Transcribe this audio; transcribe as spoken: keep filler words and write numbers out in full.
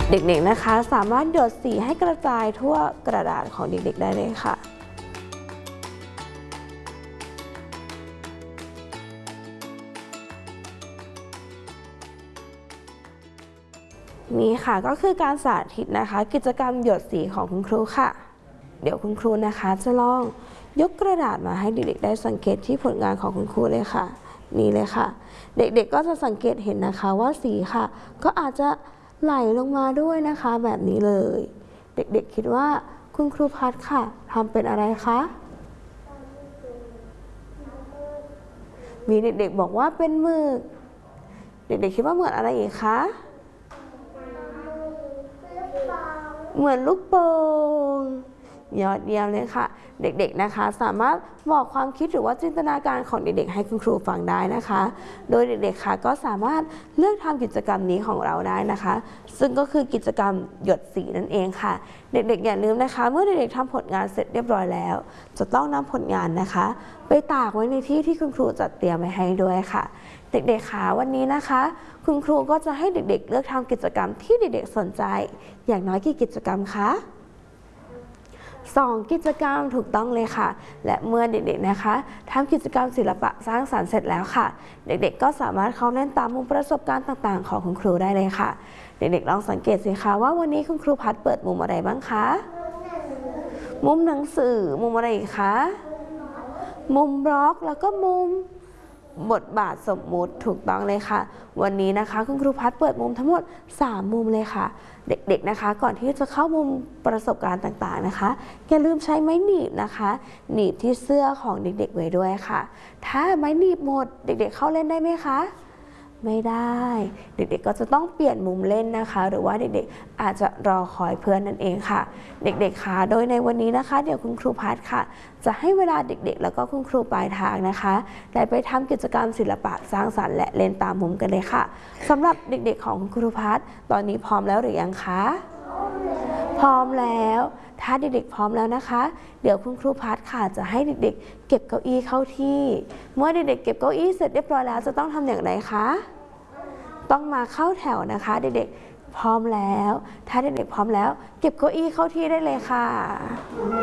เด็กๆนะคะสามารถหยดสีให้กระจายทั่วกระดาษของเด็กๆได้เลยค่ะนี่ค่ะก็คือการสาธิตนะคะกิจกรรมหยดสีของคุณครูค่ะเดี๋ยวคุณครูนะคะจะลองยกกระดาษมาให้เด็กๆได้สังเกตที่ผลงานของคุณครูเลยค่ะนี่เลยค่ะเด็กๆก็จะสังเกตเห็นนะคะว่าสีค่ะก็อาจจะไหลลงมาด้วยนะคะแบบนี้เลยเด็กๆคิดว่าคุณครูพัดค่ะทำเป็นอะไรคะมีเด็กๆบอกว่าเป็นหมึกเด็กๆคิดว่าเหมือนอะไรอีกคะเหมือนลูกโป่งยอดเยี่ยมเลยค่ะเด็กๆนะคะสามารถบอกความคิดหรือว่าจินตนาการของเด็กๆให้คุณครูฟังได้นะคะโดยเด็กๆค่ะก็สามารถเลือกทำกิจกรรมนี้ของเราได้นะคะซึ่งก็คือกิจกรรมหยดสีนั่นเองค่ะเด็กๆอย่าลืมนะคะเมื่อเด็กๆทำผลงานเสร็จเรียบร้อยแล้วจะต้องนำผลงานนะคะไปตากไว้ในที่ที่คุณครูจัดเตรียมไว้ให้ด้วยค่ะเด็กๆค่ะวันนี้นะคะคุณครูก็จะให้เด็กๆเลือกทำกิจกรรมที่เด็กๆสนใจอย่างน้อยกี่กิจกรรมคะสองกิจกรรมถูกต้องเลยค่ะและเมื่อเด็กๆนะคะทำกิจกรรมศิลปะสร้างสรรค์เสร็จแล้วค่ะเด็กๆก็สามารถเข้าเล่นตามมุมประสบการณ์ต่างๆของคุณครูได้เลยค่ะเด็กๆลองสังเกตสิคะว่าวันนี้คุณครูพัดเปิดมุมอะไรบ้างคะมุมหนังสือมุมอะไรอีกคะมุมบล็อกแล้วก็มุมบทบาทสมมุติถูกต้องเลยค่ะวันนี้นะคะคุณครูพัดเปิดมุมทั้งหมดสามมุมเลยค่ะเด็กๆนะคะก่อนที่จะเข้ามุมประสบการณ์ต่างๆนะคะอย่าลืมใช้ไม้หนีบนะคะหนีบที่เสื้อของเด็กๆไว้ด้วยค่ะถ้าไม้หนีบหมดเด็กๆเข้าเล่นได้ไหมคะไม่ได้เด็กๆก็จะต้องเปลี่ยนมุมเล่นนะคะหรือว่าเด็กๆอาจจะรอคอยเพื่อนนั่นเองค่ะเด็กๆค่ะโดยในวันนี้นะคะเดี๋ยวคุณครูพัดค่ะจะให้เวลาเด็กๆแล้วก็คุณครูปลายทางนะคะได้ไปทำกิจกรรมศิลปะสร้างสรรค์และเล่นตามมุมกันเลยค่ะสำหรับเด็กๆของคุณครูพัดตอนนี้พร้อมแล้วหรือยังคะพร้อมแล้วถ้าเด็กๆพร้อมแล้วนะคะเดี๋ยวคุณครูพัดค่ะจะให้เด็กๆเก็บเก้าอี้เข้าที่เมื่อเด็กๆเก็บเก้าอี้เสร็จเรียบร้อยแล้วจะต้องทำอย่างไรคะต้องมาเข้าแถวนะคะเด็กๆพร้อมแล้วถ้าเด็กๆพร้อมแล้วเก็บเก้าอี้เข้าที่ได้เลยค่ะ